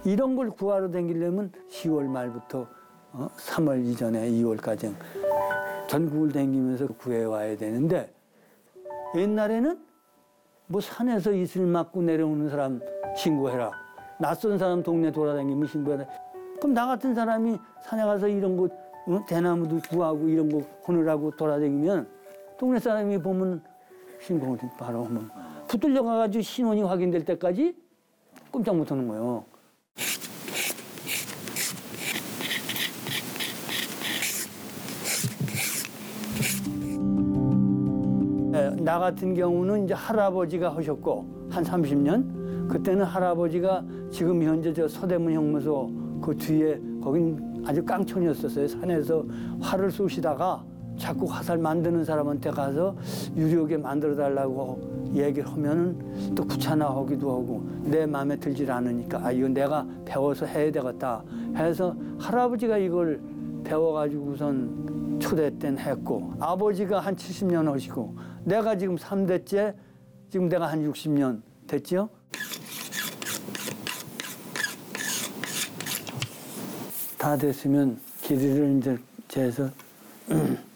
이런 걸 구하러 다니려면 10월 말부터 3월 이전에 2월까지 전국을 다니면서 구해와야 되는데 옛날에는 뭐 산에서 이슬 맞고 내려오는 사람 신고해라. 낯선 사람 동네 돌아다니면 신고해라. 그럼 나 같은 사람이 산에 가서 이런 거 대나무도 구하고 이런 거 호느라고 돌아다니면 동네 사람이 보면 신고를 바로 하면 붙들려 가가지고 신원이 확인될 때까지 꼼짝 못하는 거예요. 나 같은 경우는 이제 할아버지가 하셨고 한 30년 그때는 할아버지가 지금 현재 저 서대문 형무소 그 뒤에 거긴 아주 깡촌이었었어요. 산에서 활을 쏘시다가 자꾸 화살 만드는 사람한테 가서 유력에 만들어 달라고 얘기를 하면은 또 귀찮아하기도 하고 내 마음에 들질 않으니까 이건 내가 배워서 해야 되겠다 해서 할아버지가 이걸 배워가지고선 초대 때는 했고 아버지가 한 70년 하시고 내가 지금 3대째 지금 내가 한 60년 됐죠? 다 됐으면 길이를 이제 재서